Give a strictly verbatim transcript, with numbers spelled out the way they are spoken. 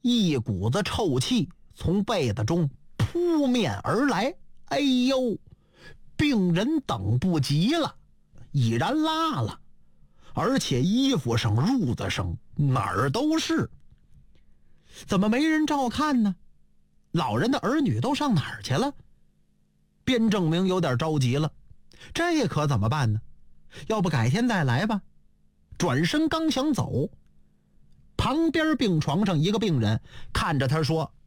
一股子臭气从被子中扑面而来。哎呦，病人等不及了，已然拉了，而且衣服上褥子上哪儿都是。怎么没人照看呢？老人的儿女都上哪儿去了？卞正明有点着急了，这可怎么办呢？要不改天再来吧。转身刚想走，旁边病床上一个病人看着他说：